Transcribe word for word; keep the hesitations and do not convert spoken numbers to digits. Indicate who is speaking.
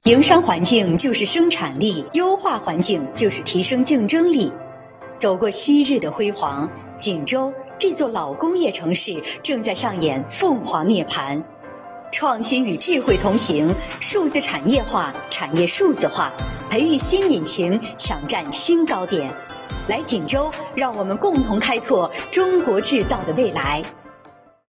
Speaker 1: 营商环境就是生产力，优化环境就是提升竞争力。走过昔日的辉煌，锦州这座老工业城市正在上演凤凰涅槃。创新与智慧同行，数字产业化、产业数字化，培育新引擎，抢占新高点。来锦州，让我们共同开拓中国制造的未来。